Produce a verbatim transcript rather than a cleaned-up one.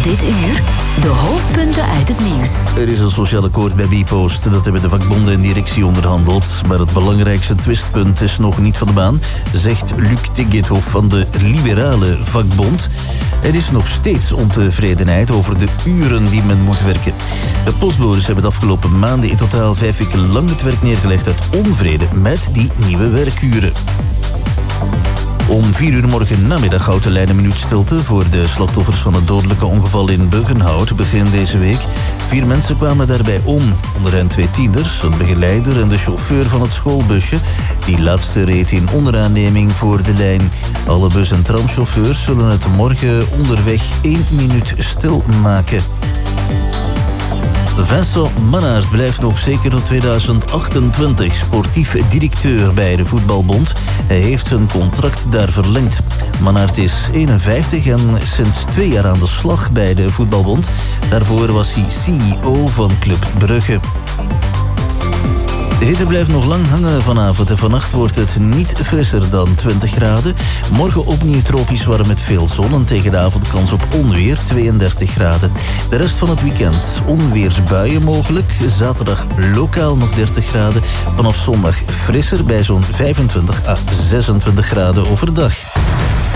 Dit uur de hoofdpunten uit het nieuws. Er is een sociaal akkoord bij Bpost. Dat hebben de vakbonden en directie onderhandeld. Maar het belangrijkste twistpunt is nog niet van de baan, zegt Luc Tegethoff van de Liberale Vakbond. Er is nog steeds ontevredenheid over de uren die men moet werken. De postbodes hebben de afgelopen maanden in totaal vijf weken lang het werk neergelegd uit onvrede met die nieuwe werkuren. Om vier uur morgen namiddag houdt de lijn een minuut stilte voor de slachtoffers van het dodelijke ongeval in Buggenhout begin deze week. Vier mensen kwamen daarbij om. Onder hen twee tieners, een begeleider en de chauffeur van het schoolbusje. Die laatste reed in onderaanneming voor de lijn. Alle bus- en tramchauffeurs zullen het morgen onderweg één minuut stil maken. Vincent Mannaert blijft nog zeker tot tweeduizend achtentwintig sportief directeur bij de Voetbalbond. Hij heeft zijn contract daar verlengd. Mannaert is eenenvijftig en sinds twee jaar aan de slag bij de Voetbalbond. Daarvoor was hij C E O van Club Brugge. De hitte blijft nog lang hangen vanavond en vannacht wordt het niet frisser dan twintig graden. Morgen opnieuw tropisch warm met veel zon en tegen de avond kans op onweer, tweeëndertig graden. De rest van het weekend onweersbuien mogelijk. Zaterdag lokaal nog dertig graden. Vanaf zondag frisser bij zo'n vijfentwintig à zesentwintig graden overdag.